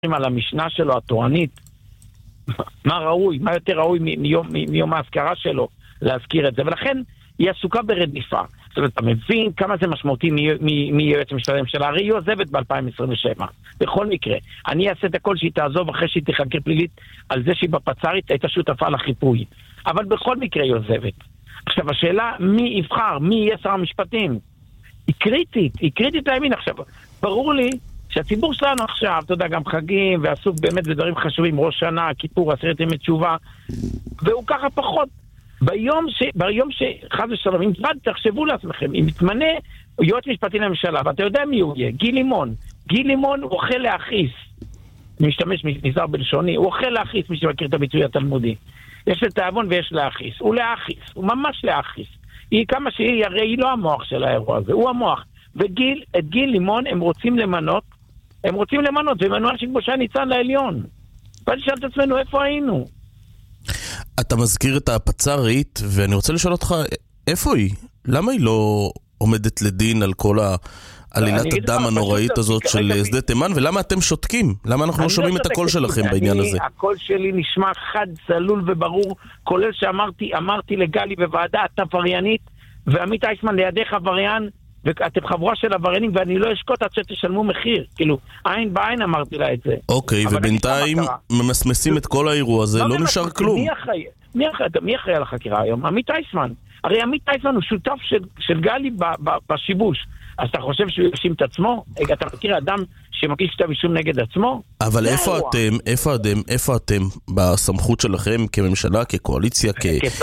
על המשנה שלו, התורנית, מה ראוי, מה יותר ראוי מיום ההזכרה שלו להזכיר את זה, ולכן היא עסוקה ברדיפה. זאת אומרת, אתה מבין כמה זה משמעותי מיועץ המשפטי לממשלה, הרי היא עוזבת ב-2027, בכל מקרה. אני אעשה את הכל שהיא תעזוב אחרי שהיא תחקר פלילית על זה שהיא בפצ"רית הייתה שותפה לחיפוי, אבל בכל מקרה היא עוזבת. עכשיו, השאלה מי יבחר, מי יהיה שר המשפטים, היא קריטית לימין. עכשיו, ברור לי שהציבור שלנו עכשיו, אתה יודע, גם חגים, ועסוק באמת בדברים חשובים, ראש שנה, כיפור, 10 ימי תשובה, והוא ככה פחות. ביום שחד ושלום, אם תחשבו לעצמכם, אם מתמנה יועץ משפטי לממשלה, ואתה יודע מי הוא יהיה, גיל לימון הוא אוכל להכיס, משתמש מזר בלשוני, הוא אוכל להכיס, מי שמכיר את הביטוי התלמודי. יש לתאבון ויש להכיס, הוא להכיס, הוא ממש להכיס. היא כמה שהיא, הרי היא לא המוח של האירוע הזה, הוא המוח. ואת גיל לימון הם רוצים למנות, ומנוע כמו שהיה ניצן לעליון. ואני שאל את עצמנו, איפה היינו? אתה מזכיר את הפצ"רית, ואני רוצה לשאול אותך, איפה היא? למה היא לא עומדת לדין על כל עלילת הדם הנוראית הזאת של שדה תימן, ולמה אתם שותקים? למה אנחנו לא שומעים את הקול שלכם בעניין הזה? הקול שלי נשמע חד, צלול וברור, כולל שאמרתי לגלי בוועדה, אתה וריינית, ועמית אייסמן לידך וריין, ואתם חבורה של עבריינים, ואני לא אשקוט עד שתשלמו מחיר. כאילו, עין בעין אמרתי לה את זה. אוקיי, ובינתיים ממסמסים את כל האירוע הזה, לא נשאר כלום. מי אחראי על החקירה היום? עמית אייסמן. הרי עמית אייסמן הוא שותף של גלי בשיבוש. אז אתה חושב שהוא ישים את עצמו? אתה מכיר אדם שמקיש כתב אישום נגד עצמו? אבל איפה אתם בסמכות שלכם כממשלה, כקואליציה,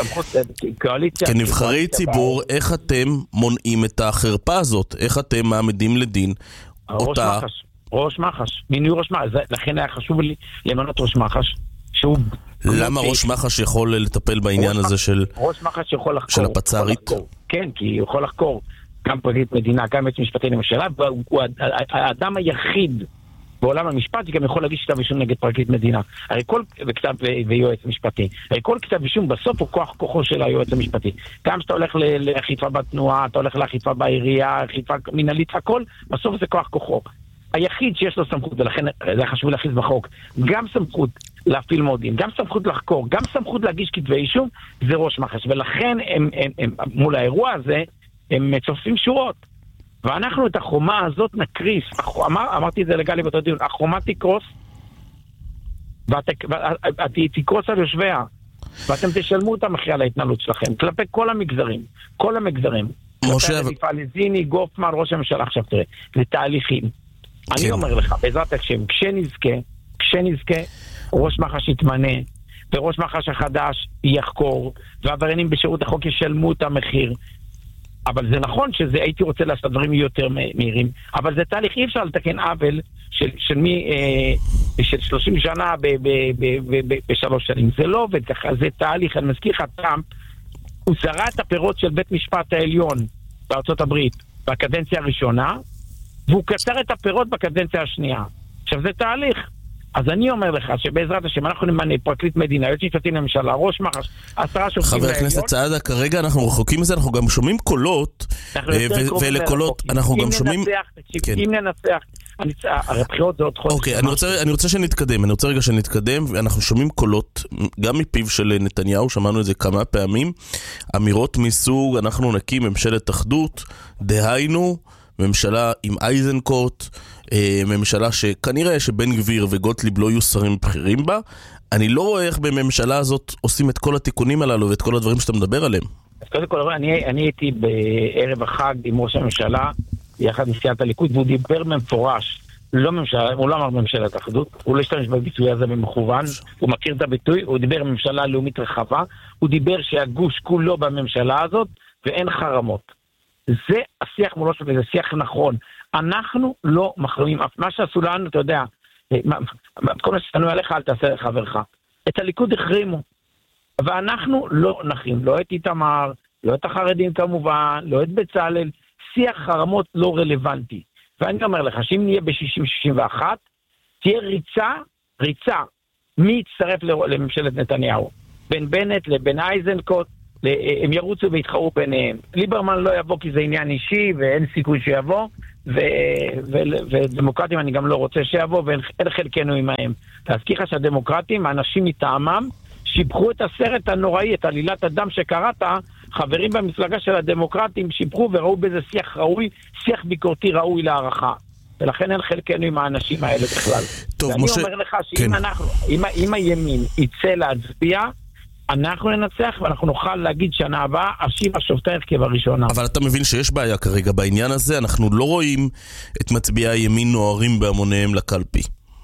כנבחרי ציבור, איך אתם מונעים את החרפה הזאת? איך אתם מעמדים לדין אותה? ראש מח"ש, מינוי ראש מח"ש, לכן היה חשוב לי למנות ראש מח"ש, שהוא... למה ראש מח"ש יכול לטפל בעניין הזה של הפצ"רית? כן, כי הוא יכול לחקור גם פרקליט מדינה, גם יועץ משפטי לממשלה, והוא האדם היחיד בעולם המשפט שגם יכול להגיש כתב אישום נגד פרקליט מדינה. הרי כל כתב ויועץ משפטי, הרי כל כתב אישום בסוף הוא כוחו של היועץ המשפטי. גם שאתה הולך לאכיפה בתנועה, אתה הולך לאכיפה בעירייה, אכיפה מנהלית, הכל, בסוף זה כוחו. היחיד שיש לו סמכות, ולכן זה חשוב להכניס בחוק, גם סמכות להפעיל מודיעין, גם סמכות לחקור, גם סמכות להגיש כתבי אישום, זה ראש מח"ש. ולכן הם מול האירוע הזה, הם מצופים שורות. ואנחנו את החומה הזאת נקריס. אמרתי את זה לגלי באותו דיון. החומה תקרוס, תקרוס על יושביה. ואתם תשלמו את המחיר על ההתנהלות שלכם. כלפי כל המגזרים. משה... פלזיני, גופמן, ראש הממשלה. עכשיו תראה, זה תהליכים. אני אומר לך, בעזרת השם, כשנזכה, ראש מח"ש יתמנה, וראש מח"ש החדש יחקור, והעבריינים בשירות החוק ישלמו את המחיר. אבל זה נכון הייתי רוצה לעשות דברים יותר מהירים, אבל זה תהליך, אי אפשר לתקן עוול של 30 שנה ב3 שנים. זה לא עובד ככה, זה תהליך. אני מזכיר לך, טראמפ, הוא זרע את הפירות של בית משפט העליון בארצות הברית בקדנציה הראשונה, והוא קצר את הפירות בקדנציה השנייה. עכשיו זה תהליך. אז אני אומר לך שבעזרת השם אנחנו נמנה פרקליט מדינה, יועץ משפטי לממשלה, ראש מח"ש, 10 שופטים. חבר הכנסת סעדה, כרגע אנחנו רחוקים מזה, אנחנו גם שומעים קולות, ולקולות אנחנו גם שומעים... אם ננצח, הרי הבחירות זה עוד חודש. אוקיי, אני רוצה שנתקדם, ואנחנו שומעים קולות, גם מפיו של נתניהו, שמענו את זה כמה פעמים, אמירות מסוג, אנחנו נקים ממשלת אחדות, דהיינו, ממשלה עם אייזנקוט, ממשלה שכנראה שבן גביר וגוטליב לא יהיו שרים בכירים בה. אני לא רואה איך בממשלה הזאת עושים את כל התיקונים הללו ואת כל הדברים שאתה מדבר עליהם. אז קודם כל, אני הייתי בערב החג עם ראש הממשלה, יחד עם סיעת הליכוד, והוא דיבר במפורש, הוא לא אמר ממשלת אחדות, הוא לא השתמש בביטוי הזה במכוון, הוא מכיר את הביטוי, הוא דיבר ממשלה לאומית רחבה, הוא דיבר שהגוש כולו בממשלה הזאת, ואין חרמות. זה השיח מולו שלי, זה שיח נכון. אנחנו לא מחרימים, מה שעשו לנו, אתה יודע, כל מה שתנו עליך, אל תעשה לחברך. את הליכוד החרימו, ואנחנו לא נחרים, לא את איתמר, לא את החרדים כמובן, לא את בצלאל, שיח חרמות לא רלוונטי. ואני אומר לך, שאם נהיה ב-60-61, תהיה ריצה, מי יצטרף לממשלת נתניהו? בין בנט לבין אייזנקוט, הם ירוצו והתחרו ביניהם. ליברמן לא יבוא כי זה עניין אישי ואין סיכוי שיבוא, ודמוקרטים אני גם לא רוצה שיבוא, ואין חלקנו עמהם. להזכיר לך שהדמוקרטים, האנשים מטעמם, שיבחו את הסרט הנוראי, את עלילת הדם שקראת, חברים במפלגה של הדמוקרטים שיבחו וראו בזה שיח ראוי, שיח ביקורתי ראוי להערכה. ולכן אין חלקנו עם האנשים האלה בכלל. טוב, ואני משה... אומר לך שאם אנחנו, אם הימין יצא להצביע, אנחנו ננצח ואנחנו נוכל להגיד שנה הבאה, השיבה שופטי הרכב הראשונה. אבל אתה מבין שיש בעיה כרגע בעניין הזה, אנחנו לא רואים את מצביעי הימין נוערים בהמוניהם לקלפי.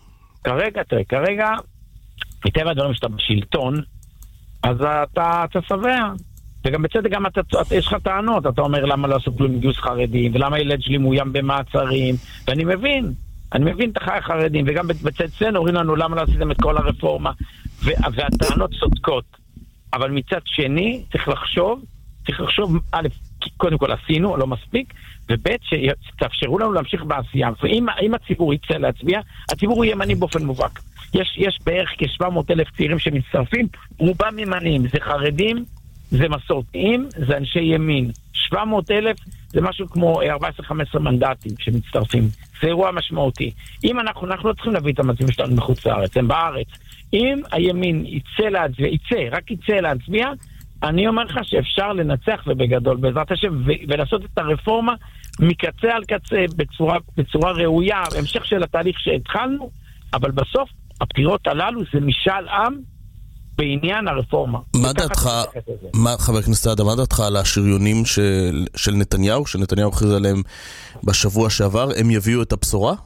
כרגע, מטבע הדברים שאתה בשלטון, אז אתה שבע. וגם בצדק גם יש לך טענות, אתה אומר למה לא עשו כלום גיוס חרדים, ולמה ילד שלי מאוים במעצרים, ואני מבין את החי החרדים, וגם בצד צן אומרים לנו למה לא עשיתם את כל הרפורמה, והטענות צודקות. אבל מצד שני, צריך לחשוב, א', קודם כל עשינו, לא מספיק, וב' שתאפשרו לנו להמשיך בעשייה. ואם הציבור יצא להצביע, הציבור הוא ימני באופן מובהק. יש בערך כ-700,000 צעירים שמצטרפים, רובם ימנים, זה חרדים, זה מסורתיים, זה אנשי ימין. 700,000 זה משהו כמו 14-15 מנדטים שמצטרפים. זה אירוע משמעותי. אם אנחנו לא צריכים להביא את המצביעים שלנו מחוץ לארץ, הם בארץ. אם הימין רק יצא להצביע, אני אומר לך שאפשר לנצח ובגדול בעזרת השם, ולעשות את הרפורמה מקצה על קצה בצורה ראויה, המשך של התהליך שהתחלנו, אבל בסוף הבחירות הללו זה משאל עם בעניין הרפורמה. מה דעתך, חבר הכנסת סעדה, מה דעתך על השריונים של נתניהו, שנתניהו הכריז עליהם בשבוע שעבר, הם יביאו את הבשורה?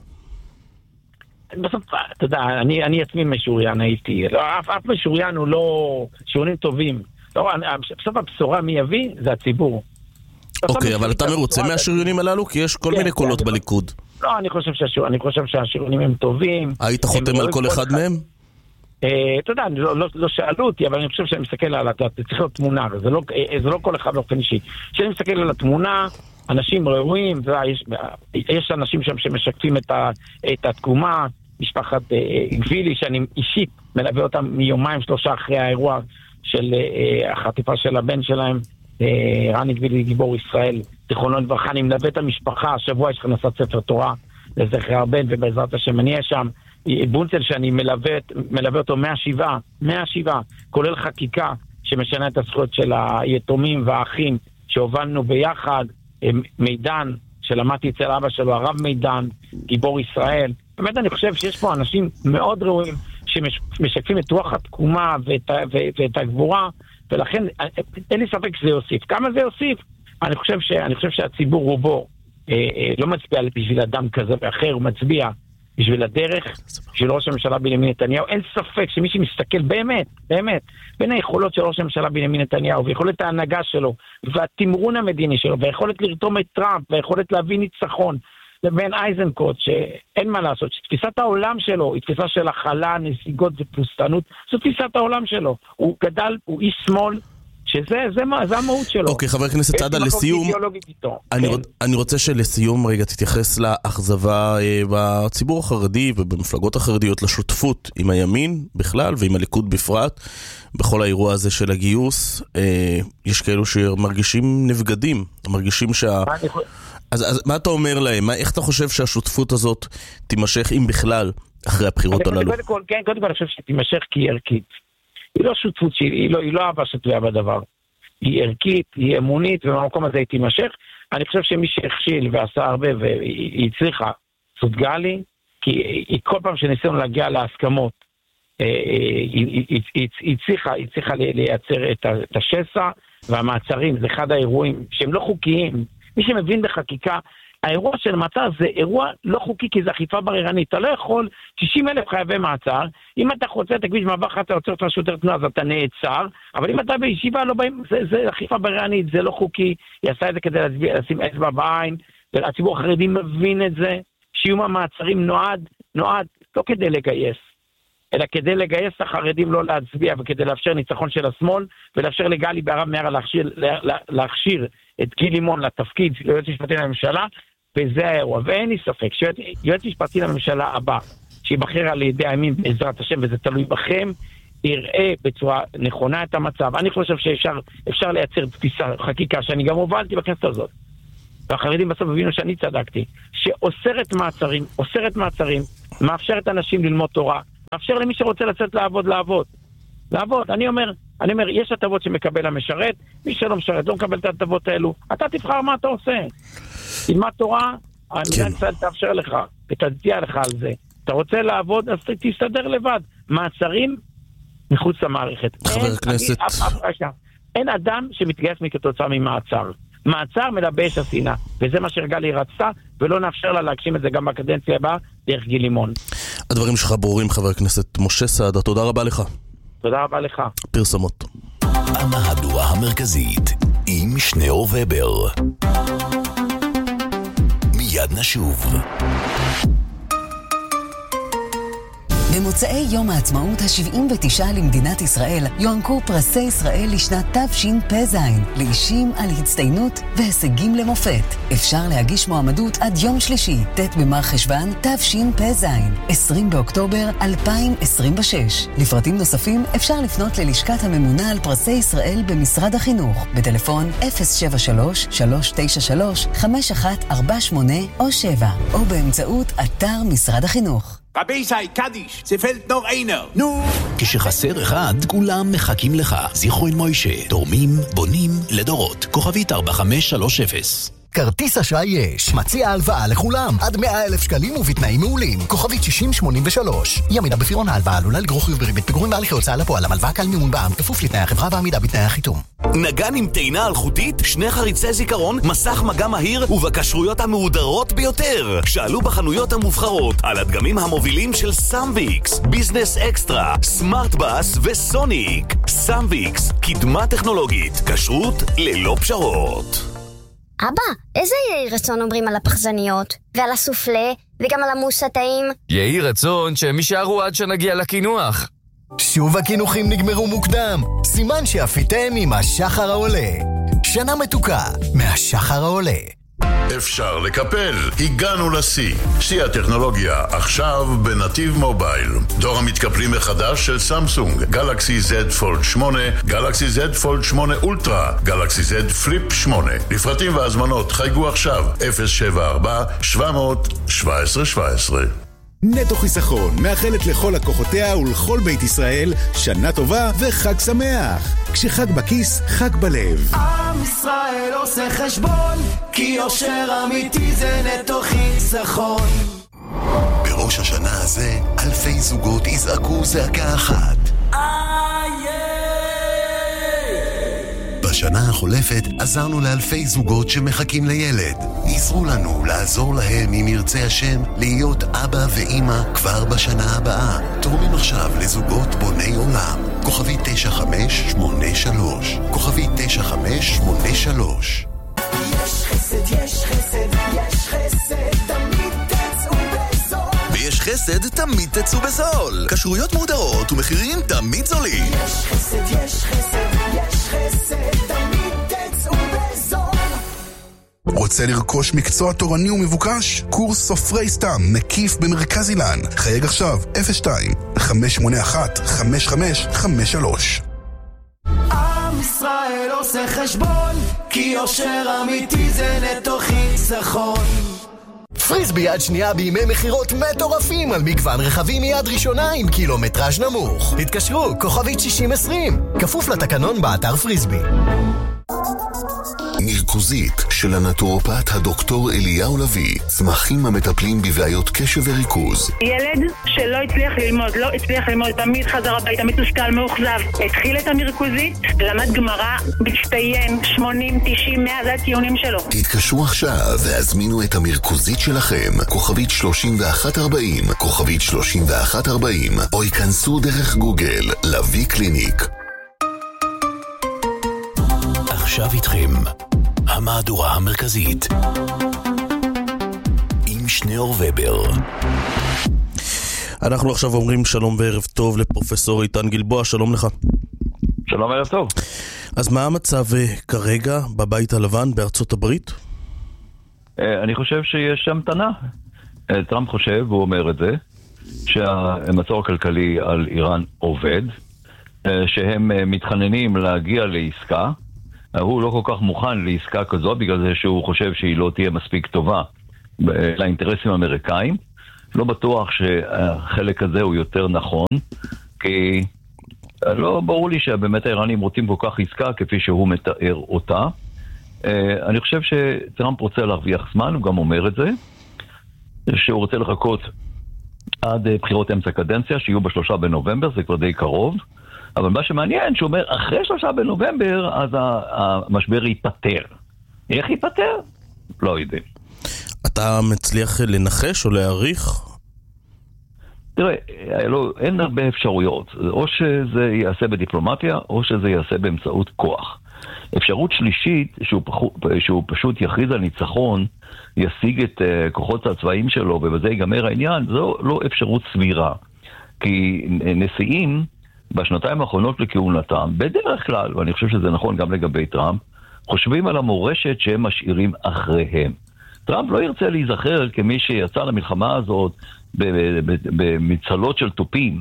בסוף, אתה יודע, אני עצמי משוריין הייתי, אף משוריין הוא לא, שריונים טובים. בסוף הבשורה מי יביא זה הציבור. אוקיי, אבל אתה מרוצה מהשריונים הללו? כי יש כל מיני קולות בליכוד. לא, אני חושב שהשריונים הם טובים. היית חותם על כל אחד מהם? אתה יודע, לא שאלו אותי, אבל אני חושב שאני מסתכל על צריך להיות תמונה, זה לא כל אחד באופן אישי. כשאני מסתכל על התמונה, אנשים ראויים, יש אנשים שם שמשקפים את התקומה, משפחת גבילי, שאני אישית מלווה אותם מיומיים 3 אחרי האירוע של החטיפה של הבן שלהם, רני גבילי גיבור ישראל, זיכרונו לברכה, אני מלווה את המשפחה, השבוע יש הכנסת ספר תורה לזכר הבן, ובעזרת השם אני אהיה שם, בונצל שאני מלווה אותו 107, כולל חקיקה שמשנה את הזכויות של היתומים והאחים שהובלנו ביחד, מידן שלמדתי אצל אבא שלו, הרב מידן, גיבור ישראל. באמת אני חושב שיש פה אנשים מאוד ראויים שמשקפים את רוח התקומה ואת הגבורה, ולכן אין לי ספק שזה יוסיף. כמה זה יוסיף? אני חושב שהציבור רובו לא מצביע בשביל אדם כזה ואחר, הוא מצביע בשביל הדרך של ראש הממשלה בנימין נתניהו. אין ספק שמי שמסתכל באמת, בין היכולות של ראש הממשלה בנימין נתניהו, ויכולת ההנהגה שלו, והתמרון המדיני שלו, והיכולת לרתום את טראמפ, והיכולת להביא ניצחון, לבין אייזנקוט, שאין מה לעשות, שתפיסת העולם שלו היא תפיסה של הכלה, נסיגות ופוסטנות, זו תפיסת העולם שלו. הוא גדל, הוא איש שמאל, שזה המהות שלו. אוקיי, חבר הכנסת סעדה, לסיום, אני רוצה שלסיום רגע תתייחס לאכזבה בציבור החרדי ובמפלגות החרדיות לשותפות עם הימין בכלל ועם הליכוד בפרט, בכל האירוע הזה של הגיוס. יש כאלו שמרגישים נבגדים, מרגישים אז מה אתה אומר להם? איך אתה חושב שהשותפות הזאת תימשך, אם בכלל, אחרי הבחירות הללו? קודם כל אני חושב שתימשך כי היא ערכית. היא לא שותפות שהיא, היא לא אהבה שתלויה בדבר. היא ערכית, היא אמונית, ובמקום הזה היא תימשך. אני חושב שמי שהכשיל ועשה הרבה והיא הצליחה, זאת גלי, כי היא כל פעם שניסינו להגיע להסכמות, היא הצליחה לייצר את השסע והמעצרים. זה אחד האירועים שהם לא חוקיים. מי שמבין בחקיקה, האירוע של מעצר זה אירוע לא חוקי, כי זה אכיפה בררנית. אתה לא יכול, 60,000 חייבי מעצר, אם אתה חוצה את הכביש מעבר חד, אתה עוצר את השוטר תנועה, אז אתה נעצר, אבל אם אתה בישיבה לא באים, זה אכיפה בררנית, זה לא חוקי, היא עשה את זה כדי לשים אצבע בעין, והציבור החרדי מבין את זה, שיום המעצרים נועד לא כדי לגייס, אלא כדי לגייס את החרדים לא להצביע, וכדי לאפשר ניצחון של השמאל, ולאפשר לגלי בהרב מיארה להכשיר את גיל לימון לתפקיד של יועץ משפטי לממשלה, וזה האירוע. ואין לי ספק שיועץ משפטי לממשלה הבא, שיבחר על ידי הימין בעזרת השם, וזה תלוי בכם, יראה בצורה נכונה את המצב. אני חושב שאפשר לייצר תפיסה חקיקה, שאני גם הובלתי בכנסת הזאת, והחרדים בסוף הבינו שאני צדקתי, שאוסרת מעצרים, מאפשרת אנשים ללמוד תורה, מאפשר למי שרוצה לצאת לעבוד. אני אומר, יש הטבות שמקבל המשרת, מי שלא משרת לא מקבל את ההטבות האלו, אתה תבחר מה אתה עושה. תלמד תורה, המדינת ישראל תאפשר לך, ותציע לך על זה. אתה רוצה לעבוד, אז תסתדר לבד. מעצרים מחוץ למערכת. חבר הכנסת... אין אדם שמתגייס מכתוצאה ממעצר. מעצר מלבש השנאה, וזה מה שרגלי רצתה, ולא נאפשר לה להגשים את זה גם בקדנציה הבאה, דרך גיל לימון. הדברים שלך ברורים, חבר הכנסת משה סעדה, תודה רבה לך. תודה רבה לך. פרסמות. המהדורה המרכזית עם שניאור ובר. מיד נשוב. במוצאי יום העצמאות ה-79 למדינת ישראל יוענקו פרסי ישראל לשנת תשפ"ז לאישים על הצטיינות והישגים למופת. אפשר להגיש מועמדות עד יום שלישי, ט' במרחשוון תשפ"ז, 20 באוקטובר 2026. לפרטים נוספים אפשר לפנות ללשכת הממונה על פרסי ישראל במשרד החינוך בטלפון 073-393-5148 או 7 או באמצעות אתר משרד החינוך. רבי שי, קדיש, זה פלט נור איינר. נו! כשחסר אחד, כולם מחכים לך. זיכרון מוישה, תורמים, בונים, לדורות. כוכבית 4530. כרטיס אשראי יש. מציע הלוואה לכולם. עד 100,000 שקלים ובתנאים מעולים. כוכבית 6083. ימינה בפירעון ההלוואה עלולה לגרור חיוב בריבית פיגורים בהליכי הוצאה לפועל. המלוואה קל מימון בע"מ כפוף לתנאי החברה ועמידה בתנאי החיתום. נגן עם טעינה אלחוטית, 2 חריצי זיכרון, מסך מגע מהיר ובקשרויות המהודרות ביותר. שאלו בחנויות המובחרות על הדגמים המובילים של סמביקס, ביזנס אקסטרה, סמארט בס וסוניק. סמביקס, קדמה טכנולוגית, כשרות ללא פשרות. אבא, איזה יהי רצון אומרים על הפחזניות, ועל הסופלה, וגם על המוס הטעים? יהי רצון שהם יישארו עד שנגיע לקינוח. שוב הכינוחים נגמרו מוקדם. סימן שאפיתם עם השחר העולה. שנה מתוקה מהשחר העולה. אפשר לקפל, הגענו לשיא. שיא הטכנולוגיה, עכשיו בנתיב מובייל. דור המתקפלים מחדש של סמסונג, גלקסי Z פולד 8, גלקסי Z פולד 8 אולטרה, גלקסי Z פליפ 8. לפרטים והזמנות חייגו עכשיו, 074-700-1717. נטו חיסכון מאחלת לכל לקוחותיה ולכל בית ישראל שנה טובה וחג שמח. כשחג בכיס, חג בלב. עם ישראל עושה חשבון, כי יושר אמיתי זה נטו חיסכון. בראש השנה הזה, אלפי זוגות יזעקו זעקה אחת. בשנה החולפת עזרנו לאלפי זוגות שמחכים לילד. עזרו לנו לעזור להם אם ירצה השם להיות אבא ואמא כבר בשנה הבאה. תורמים עכשיו לזוגות בוני עולם. כוכבי 9583. כוכבי 9583. יש חסד, יש חסד, יש חסד, תמיד תצאו בזול. ויש חסד, תמיד תצאו בזול. כשרויות מודרות ומחירים תמיד זולים. יש חסד, יש חסד, יש חסד, תמיד תצאו בזול. רוצה לרכוש מקצוע תורני ומבוקש? קורס סופרי סתם מקיף במרכז אילן. חייג עכשיו 02-581-5553. עם ישראל עושה חשבון, כי יושר אמיתי זה נטו חיסכון. פריסבי יד שנייה בימי מחירות מטורפים על מגוון רכבים מיד ראשונה עם קילומטראז' נמוך. תתקשרו, כוכבית 6020. כפוף לתקנון באתר פריסבי. מרכוזית של הנטורופט הדוקטור אליהו לוי, צמחים המטפלים בבעיות קשב וריכוז. ילד שלא הצליח ללמוד, תמיד חזר הביתה מתוסכל, מאוכזב. התחיל את המרכוזית, למד גמרא, מצטיין, 80, 90, 100, זה הציונים שלו. תתקשרו עכשיו והזמינו את המרכוזית שלכם, כוכבית 3140, כוכבית 3140, או ייכנסו דרך גוגל, לוי קליניק. עכשיו איתכם, המהדורה המרכזית עם שניאור ובר. אנחנו עכשיו אומרים שלום וערב טוב לפרופסור איתן גלבוע, שלום לך. שלום ערב טוב. אז מה המצב כרגע בבית הלבן בארצות הברית? אני חושב שיש המתנה. טראמפ חושב, והוא אומר את זה, שהמצור הכלכלי על איראן עובד, שהם מתחננים להגיע לעסקה, הוא לא כל כך מוכן לעסקה כזו, בגלל זה שהוא חושב שהיא לא תהיה מספיק טובה לאינטרסים האמריקאים. לא בטוח שהחלק הזה הוא יותר נכון, כי לא ברור לי שבאמת האיראנים רוצים כל כך עסקה כפי שהוא מתאר אותה. אני חושב שטראמפ רוצה להרוויח זמן, הוא גם אומר את זה, שהוא רוצה לחכות עד בחירות אמצע קדנציה, שיהיו ב3 בנובמבר, זה כבר די קרוב. אבל מה שמעניין, שהוא אומר, אחרי 3 בנובמבר, אז המשבר ייפטר. איך ייפטר? לא יודעים. אתה מצליח לנחש או להעריך? תראה, אין הרבה אפשרויות. או שזה יעשה בדיפלומטיה, או שזה יעשה באמצעות כוח. אפשרות שלישית, שהוא פשוט יכריז על ניצחון, ישיג את כוחות הצבאיים שלו, ובזה ייגמר העניין, זו לא אפשרות סבירה. כי נשיאים, בשנתיים האחרונות לכהונתם, בדרך כלל, ואני חושב שזה נכון גם לגבי טראמפ, חושבים על המורשת שהם משאירים אחריהם. טראמפ לא ירצה להיזכר כמי שיצא למלחמה הזאת במצלות של טופים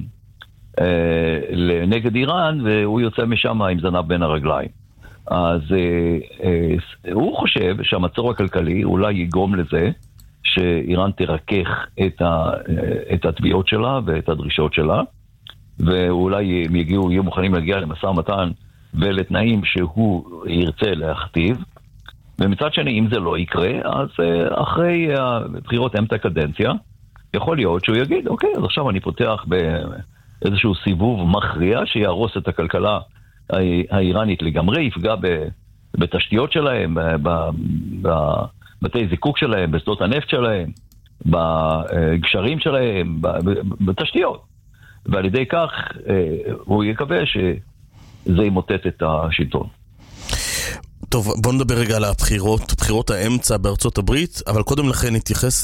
נגד איראן, והוא יוצא משם עם זנב בין הרגליים. אז הוא חושב שהמצור הכלכלי אולי יגרום לזה שאיראן תרכך את התביעות שלה ואת הדרישות שלה, ואולי הם יהיו מוכנים להגיע למשא ומתן ולתנאים שהוא ירצה להכתיב. ומצד שני, אם זה לא יקרה, אז אחרי הבחירות אמצע קדנציה, יכול להיות שהוא יגיד, אוקיי, אז עכשיו אני פותח באיזשהו סיבוב מכריע שיהרוס את הכלכלה האיראנית לגמרי, יפגע בתשתיות שלהם, בבתי זיקוק שלהם, בשדות הנפט שלהם, בגשרים שלהם, בתשתיות. ועל ידי כך הוא יקווה שזה ימוטט את השלטון. טוב, בוא נדבר רגע על הבחירות, בחירות האמצע בארצות הברית, אבל קודם לכן נתייחס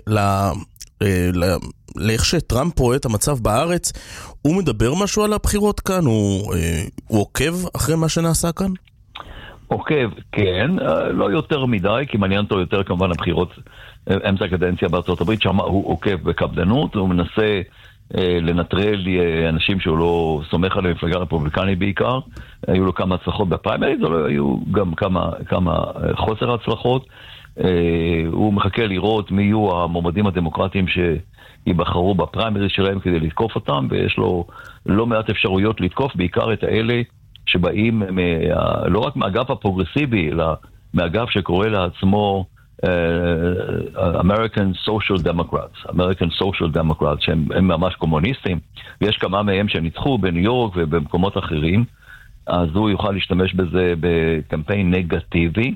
לאיך שטראמפ רואה את המצב בארץ. הוא מדבר משהו על הבחירות כאן? הוא עוקב אחרי מה שנעשה כאן? עוקב, כן, לא יותר מדי, כי מעניין אותו יותר כמובן הבחירות אמצע הקדנציה בארצות הברית, שם הוא עוקב בקפדנות, הוא מנסה לנטרל אנשים שהוא לא סומך על המפלגה הרפובליקנית בעיקר. היו לו כמה הצלחות בפריימריז, אבל היו גם כמה חוסר הצלחות. הוא מחכה לראות מי יהיו המועמדים הדמוקרטיים שיבחרו בפריימריז שלהם כדי לתקוף אותם, ויש לו לא מעט אפשרויות לתקוף, בעיקר את האלה שבאים לא רק מהאגף הפרוגרסיבי, אלא מהאגף שקורא לעצמו American Social Democrats, שהם ממש קומוניסטים, ויש כמה מהם שניצחו בניו יורק ובמקומות אחרים, אז הוא יוכל להשתמש בזה בקמפיין נגטיבי.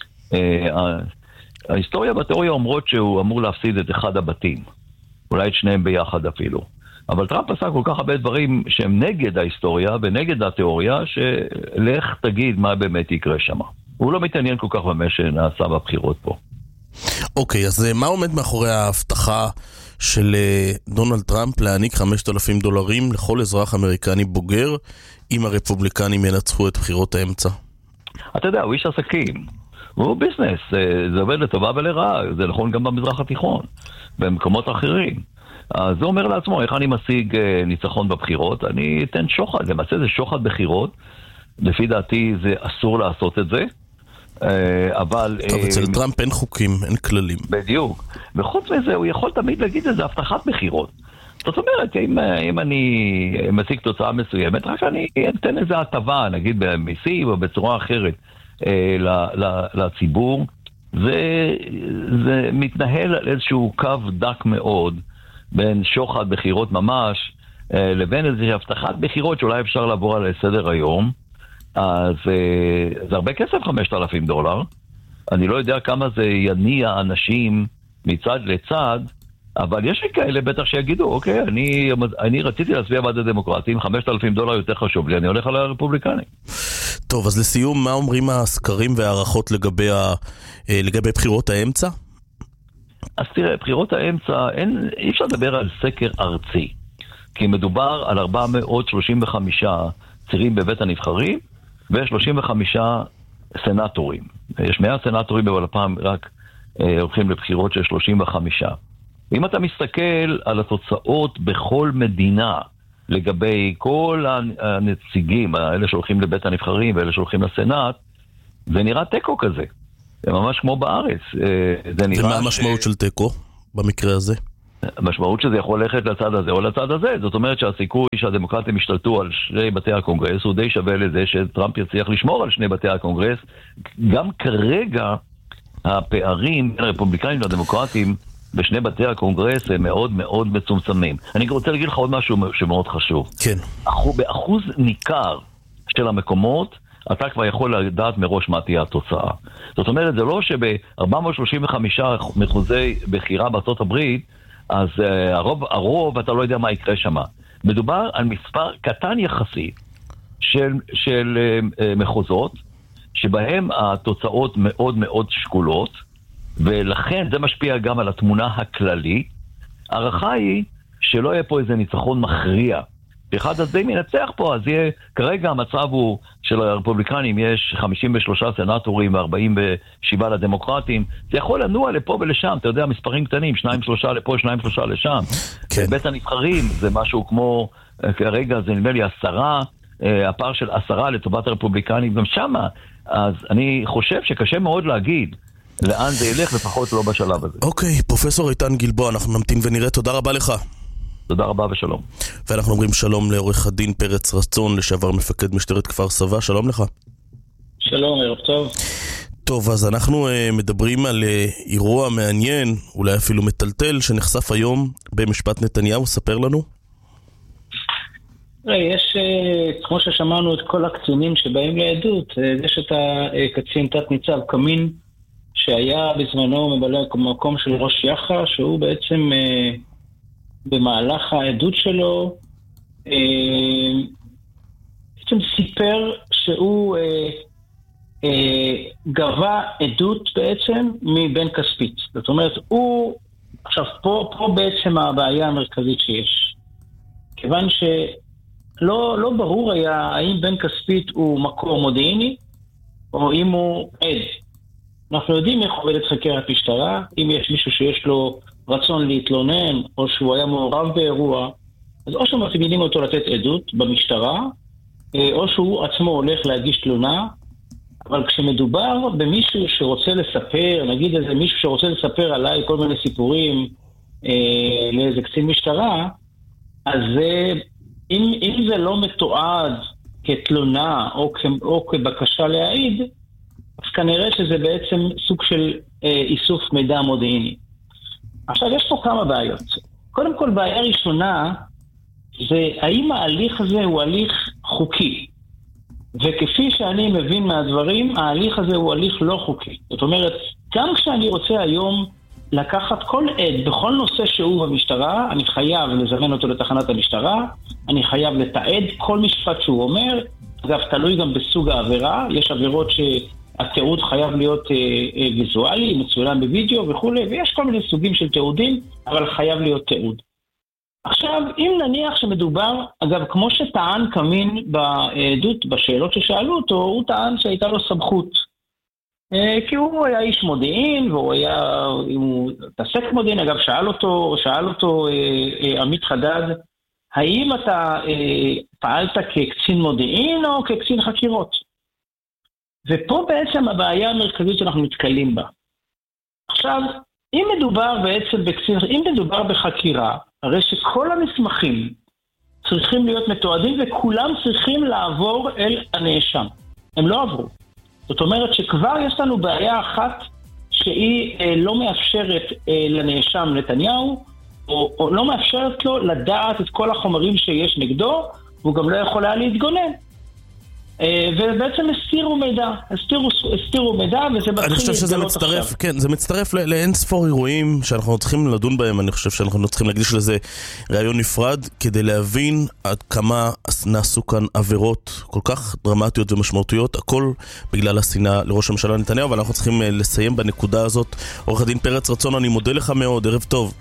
ההיסטוריה והתיאוריה אומרות שהוא אמור להפסיד את אחד הבתים, אולי את שניהם ביחד אפילו. אבל טראמפ עשה כל כך הרבה דברים שהם נגד ההיסטוריה ונגד התיאוריה, שלך תגיד מה באמת יקרה שם. הוא לא מתעניין כל כך במה שנעשה בבחירות פה. אוקיי, אז מה עומד מאחורי ההבטחה של דונלד טראמפ להעניק $5,000 לכל אזרח אמריקני בוגר אם הרפובליקנים ינצחו את בחירות האמצע? אתה יודע, הוא איש עסקים, הוא ביזנס, זה עובד לטובה ולרעה, זה נכון גם במזרח התיכון, במקומות אחרים. אז הוא אומר לעצמו, איך אני משיג ניצחון בבחירות? אני אתן שוחד, למעשה זה שוחד בחירות, לפי דעתי זה אסור לעשות את זה, אבל... טוב, אצל טראמפ אין חוקים, אין כללים. בדיוק. וחוץ מזה, הוא יכול תמיד להגיד איזה הבטחת בחירות. זאת אומרת, אם אני משיג תוצאה מסוימת, רק אני אתן איזה הטבה, נגיד במיסים או בצורה אחרת, לציבור, זה מתנהל על איזשהו קו דק מאוד, בין שוחד בחירות ממש, לבין איזושהי הבטחת בחירות שאולי אפשר לעבור על סדר היום. אז זה הרבה כסף, $5,000. אני לא יודע כמה זה יניע אנשים מצד לצד, אבל יש לי כאלה בטח שיגידו, אוקיי, אני רציתי להצביע בעד הדמוקרטים, $5,000 יותר חשוב לי, אני הולך על הרפובליקנים. טוב, אז לסיום, מה אומרים הסקרים והערכות לגבי בחירות האמצע? אז תראה, בחירות האמצע, אי אפשר לדבר על סקר ארצי, כי מדובר על 435 צירים בבית הנבחרים, ו35 סנטורים. יש 100 סנטורים, אבל הפעם רק הולכים לבחירות של 35. אם אתה מסתכל על התוצאות בכל מדינה, לגבי כל הנציגים, האלה שהולכים לבית הנבחרים ואלה שהולכים לסנאט, זה נראה טקו כזה. זה ממש כמו בארץ. ומה המשמעות של טקו במקרה הזה? המשמעות שזה יכול ללכת לצד הזה או לצד הזה. זאת אומרת שהסיכוי שהדמוקרטים ישתלטו על שני בתי הקונגרס הוא די שווה לזה שטראמפ יצליח לשמור על שני בתי הקונגרס. גם כרגע הפערים בין הרפובליקאים והדמוקרטים בשני בתי הקונגרס הם מאוד מאוד מצומצמים. אני רוצה להגיד לך עוד משהו שמאוד חשוב. כן. באחוז ניכר של המקומות אתה כבר יכול לדעת מראש מה תהיה התוצאה. זאת אומרת, זה לא שב-435 מחוזי בחירה בארצות הברית, אז הרוב אתה לא יודע מה יקרה שם. מדובר על מספר קטן יחסית של מחוזות, שבהם התוצאות מאוד מאוד שקולות, ולכן זה משפיע גם על התמונה הכללית. הערכה היא שלא יהיה פה איזה ניצחון מכריע. אחד הזה מנצח פה, אז יהיה, כרגע המצב הוא של הרפובליקנים, יש 53 סנטורים ו47 לדמוקרטים, זה יכול לנוע לפה ולשם, אתה יודע, מספרים קטנים, 2-3 לפה, 2-3 לשם. כן. בית הנבחרים זה משהו כמו, כרגע זה נדמה לי 10, הפער של 10 לטובת הרפובליקנים גם שמה, אז אני חושב שקשה מאוד להגיד לאן זה ילך, לפחות לא בשלב הזה. אוקיי, פרופסור איתן גלבוע, אנחנו נמתין ונראה, תודה רבה לך. תודה רבה ושלום. ואנחנו אומרים שלום לעורך הדין פרץ רצון, לשעבר מפקד משטרת כפר סבא, שלום לך. שלום, ערב טוב. טוב, אז אנחנו מדברים על אירוע מעניין, אולי אפילו מטלטל, שנחשף היום במשפט נתניהו, ספר לנו. יש, כמו ששמענו, את כל הקצינים שבאים לעדות, יש את הקצין תת ניצב קמין, שהיה בזמנו מבלה מקום של ראש יח"א, שהוא בעצם במהלך העדות שלו בעצם סיפר שהוא גבה עדות בעצם מבן כספית. זאת אומרת, הוא, עכשיו פה בעצם הבעיה המרכזית שיש. כיוון שלא ברור היה האם בן כספית הוא מקור מודיעיני או אם הוא עד. אנחנו יודעים איך עובדת חקירת משטרה, אם יש מישהו שיש לו רצון להתלונן, או שהוא היה מעורב באירוע, אז או שמזמינים אותו לתת עדות במשטרה, או שהוא עצמו הולך להגיש תלונה, אבל כשמדובר במישהו שרוצה לספר, נגיד איזה מישהו שרוצה לספר עליי כל מיני סיפורים לאיזה קצין משטרה, אז אם זה לא מתועד כתלונה או כבקשה להעיד, אז כנראה שזה בעצם סוג של איסוף מידע מודיעיני. עכשיו, יש פה כמה בעיות. קודם כל, בעיה ראשונה, זה האם ההליך הזה הוא הליך חוקי. וכפי שאני מבין מהדברים, ההליך הזה הוא הליך לא חוקי. זאת אומרת, גם כשאני רוצה היום לקחת כל עד בכל נושא שהוא במשטרה, אני חייב לזמן אותו לתחנת המשטרה, אני חייב לתעד כל משפט שהוא אומר, אגב, תלוי גם בסוג העבירה, יש עבירות שהתיעוד חייב להיות ויזואלי, מצולם בווידאו וכו', ויש כל מיני סוגים של תיעודים, אבל חייב להיות תיעוד. עכשיו, אם נניח שמדובר, אגב, כמו שטען קמין בעדות, בשאלות ששאלו אותו, הוא טען שהייתה לו סמכות. כי הוא היה איש מודיעין, והוא היה, הוא תעסק מודיעין, אגב, שאל אותו עמית חדד, האם אתה פעלת כקצין מודיעין או כקצין חקירות? ופה בעצם הבעיה המרכזית שאנחנו מתקלים בה. עכשיו, אם מדובר בחקירה, הרי שכל המסמכים צריכים להיות מתועדים וכולם צריכים לעבור אל הנאשם. הם לא עברו. זאת אומרת שכבר יש לנו בעיה אחת שהיא לא מאפשרת לנאשם נתניהו, או לא מאפשרת לו לדעת את כל החומרים שיש נגדו, והוא גם לא יכול היה להתגונן. ובעצם הסתירו מידע, וזה מתחיל אני חושב שזה מצטרף, כן, זה מצטרף לאין ספור אירועים שאנחנו צריכים לדון בהם. אני חושב שאנחנו צריכים להקדיש לזה ראיון נפרד, כדי להבין עד כמה נעשו כאן עבירות כל כך דרמטיות ומשמעותיות, הכל בגלל השנאה לראש הממשלה נתניהו, ואנחנו צריכים לסיים בנקודה הזאת. עורך הדין פרץ רצון, אני מודה לך מאוד, ערב טוב.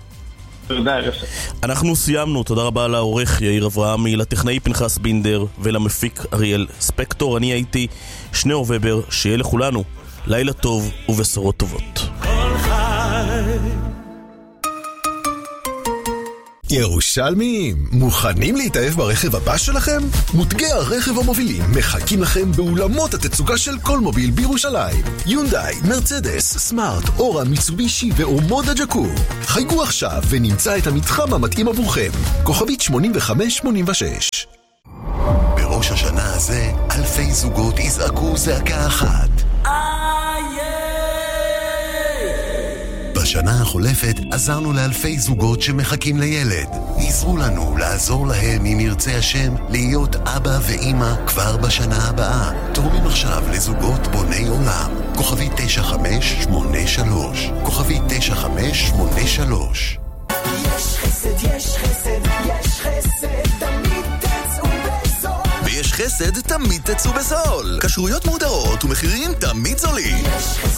אנחנו סיימנו, תודה רבה לעורך יאיר אברהמי, לטכנאי פנחס בינדר ולמפיק אריאל ספקטור. אני הייתי שני ובר, שיהיה לכולנו לילה טוב ובשורות טובות. ירושלמים, מוכנים להתאהב ברכב הבא שלכם? מותגי הרכב המובילים מחכים לכם באולמות התצוגה של כל מוביל בירושלים. יונדאי, מרצדס, סמארט, אורה, מיצובישי ואומודה ג'קור. חייגו עכשיו ונמצא את המתחם המתאים עבורכם. כוכבית 8586. בראש השנה הזה, אלפי זוגות יזעקו זעקה אחת. בשנה החולפת עזרנו לאלפי זוגות שמחכים לילד. עזרו לנו לעזור להם אם ירצה השם להיות אבא ואמא כבר בשנה הבאה. תורמים עכשיו לזוגות בוני עולם. כוכבי 9583. כוכבי 9583. יש חסד, יש חסד, יש חסד, תמיד תצאו בזול. ויש חסד, תמיד תצאו בזול. כשרויות מודרות ומחירים תמיד זולים. יש חסד.